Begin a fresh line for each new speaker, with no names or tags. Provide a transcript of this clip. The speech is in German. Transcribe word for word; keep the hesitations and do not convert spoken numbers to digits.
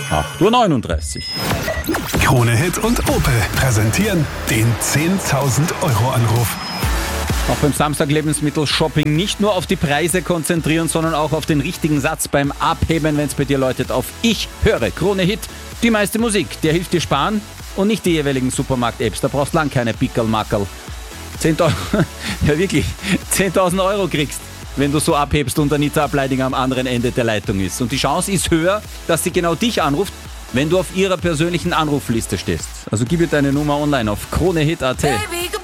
acht Uhr neununddreißig.
Krone Hit und Opel präsentieren den zehntausend Euro Anruf.
Auch beim Samstag-Lebensmittel-Shopping nicht nur auf die Preise konzentrieren, sondern auch auf den richtigen Satz beim Abheben, wenn es bei dir läutet auf Ich höre Krone Hit. Die meiste Musik, der hilft dir sparen und nicht die jeweiligen Supermarkt-Apps. Da brauchst du lang keine Pickelmackerl. zehntausend, ja wirklich, zehntausend Euro kriegst, wenn du so abhebst und Anita Ableidinger am anderen Ende der Leitung ist. Und die Chance ist höher, dass sie genau dich anruft, wenn du auf ihrer persönlichen Anrufliste stehst. Also gib ihr deine Nummer online auf kronehit punkt at.